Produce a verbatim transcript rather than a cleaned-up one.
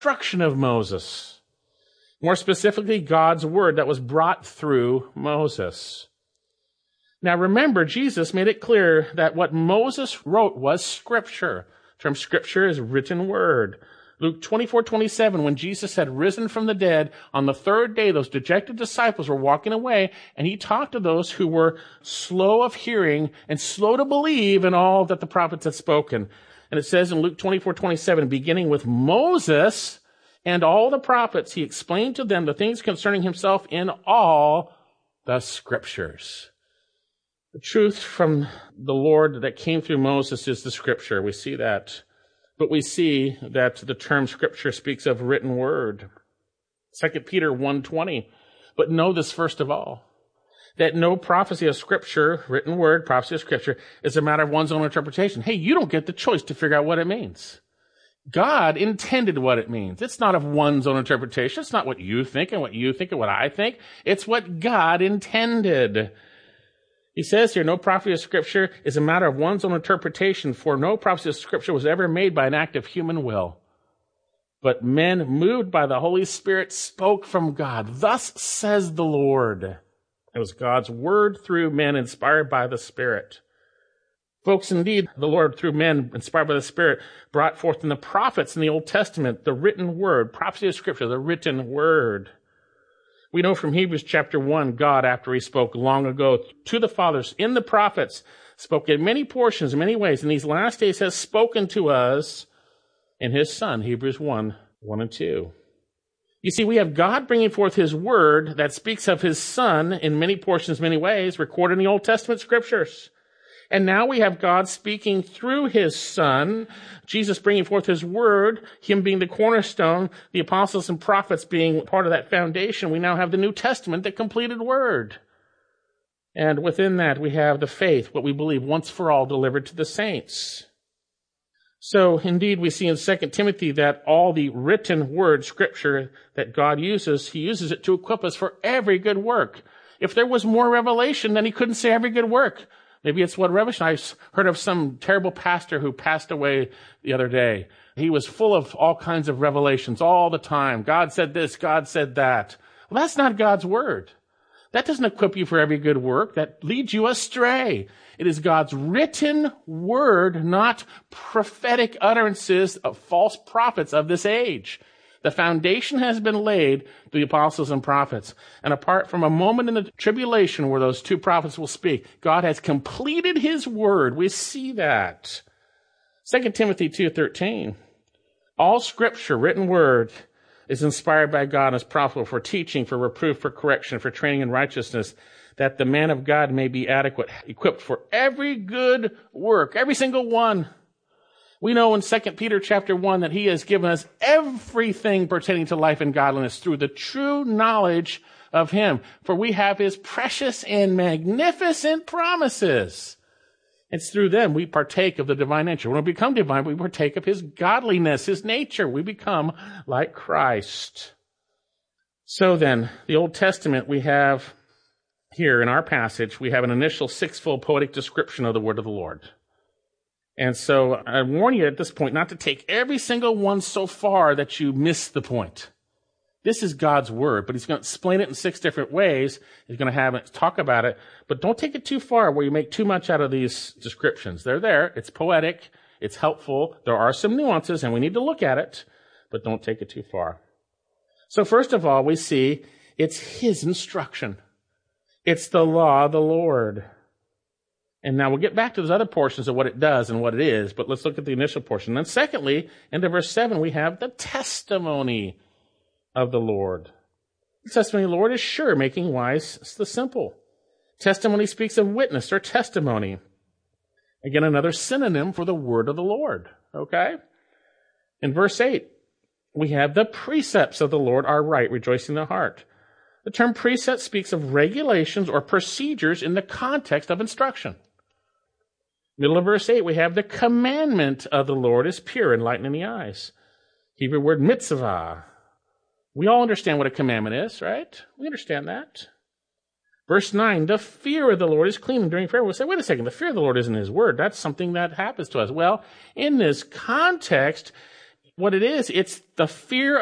instruction of Moses. More specifically, God's word that was brought through Moses. Now remember, Jesus made it clear that what Moses wrote was Scripture. The term Scripture is written word. Luke twenty-four twenty-seven, when Jesus had risen from the dead, on the third day, those dejected disciples were walking away, and he talked to those who were slow of hearing and slow to believe in all that the prophets had spoken. And it says in Luke twenty-four twenty-seven, beginning with Moses and all the prophets, he explained to them the things concerning himself in all the Scriptures. The truth from the Lord that came through Moses is the Scripture. We see that. But we see that the term Scripture speaks of written word. Second Peter one twenty. But know this first of all, that no prophecy of Scripture, written word, prophecy of Scripture, is a matter of one's own interpretation. Hey, you don't get the choice to figure out what it means. God intended what it means. It's not of one's own interpretation. It's not what you think and what you think and what I think. It's what God intended. He says here, no prophecy of Scripture is a matter of one's own interpretation, for no prophecy of Scripture was ever made by an act of human will. But men moved by the Holy Spirit spoke from God. Thus says the Lord. It was God's word through men inspired by the Spirit. Folks, indeed, the Lord through men inspired by the Spirit brought forth in the prophets in the Old Testament the written word, prophecy of Scripture, the written word. We know from Hebrews chapter one, God, after he spoke long ago to the fathers in the prophets, spoke in many portions, in many ways. In these last days has spoken to us in his Son, Hebrews one, one and two. You see, we have God bringing forth his word that speaks of his Son in many portions, many ways, recorded in the Old Testament Scriptures. And now we have God speaking through his Son, Jesus bringing forth his word, him being the cornerstone, the apostles and prophets being part of that foundation. We now have the New Testament, the completed word. And within that, we have the faith, what we believe once for all delivered to the saints. So indeed, we see in Second Timothy that all the written word, Scripture, that God uses, he uses it to equip us for every good work. If there was more revelation, then he couldn't say every good work. Maybe it's what revelation. I heard of some terrible pastor who passed away the other day. He was full of all kinds of revelations all the time. God said this, God said that. Well, that's not God's word. That doesn't equip you for every good work. That leads you astray. It is God's written word, not prophetic utterances of false prophets of this age. The foundation has been laid to the apostles and prophets. And apart from a moment in the tribulation where those two prophets will speak, God has completed his word. We see that. Second Timothy two thirteen. All Scripture, written word, is inspired by God and is profitable for teaching, for reproof, for correction, for training in righteousness, that the man of God may be adequate, equipped for every good work, every single one. We know in Second Peter chapter one that he has given us everything pertaining to life and godliness through the true knowledge of him. For we have his precious and magnificent promises. It's through them we partake of the divine nature. When we become divine, we partake of his godliness, his nature. We become like Christ. So then, the Old Testament we have here in our passage, we have an initial sixfold poetic description of the word of the Lord. And so I warn you at this point not to take every single one so far that you miss the point. This is God's word, but he's going to explain it in six different ways. He's going to have it talk about it, but don't take it too far where you make too much out of these descriptions. They're there. It's poetic. It's helpful. There are some nuances and we need to look at it, but don't take it too far. So first of all, we see it's his instruction. It's the law of the Lord. And now we'll get back to those other portions of what it does and what it is, but let's look at the initial portion. Then secondly, into verse seven, we have the testimony of the Lord. The testimony of the Lord is sure, making wise the simple. Testimony speaks of witness or testimony. Again, another synonym for the word of the Lord, okay? In verse eight, we have the precepts of the Lord are right, rejoicing the heart. The term precept speaks of regulations or procedures in the context of instruction. Middle of verse eight, we have the commandment of the Lord is pure, enlightening the eyes. Hebrew word mitzvah. We all understand what a commandment is, right? We understand that. Verse nine, the fear of the Lord is clean, enduring forever. We'll say, wait a second, the fear of the Lord isn't his word. That's something that happens to us. Well, in this context, what it is, it's the fear